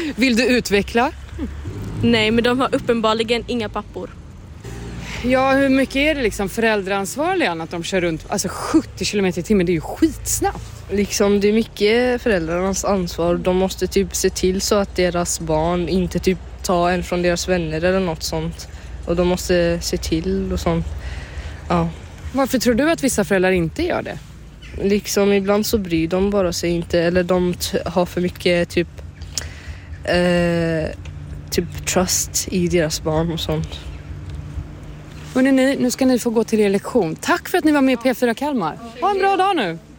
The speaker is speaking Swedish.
Vill du utveckla? Nej, men de har uppenbarligen inga pappor. Ja, hur mycket är det liksom föräldraansvariga att de kör runt? Alltså 70 km/h, det är ju skitsnabbt. Liksom, det är mycket föräldrarnas ansvar. De måste typ se till så att deras barn inte typ tar en från deras vänner eller något sånt. Och de måste se till och sånt. Ja. Varför tror du att vissa föräldrar inte gör det? Liksom, ibland så bryr de bara sig inte. Eller de har för mycket typ trust i deras barn och sånt. Hörrni, nu ska ni få gå till er lektion. Tack för att ni var med i P4 Kalmar. Ha en bra dag nu.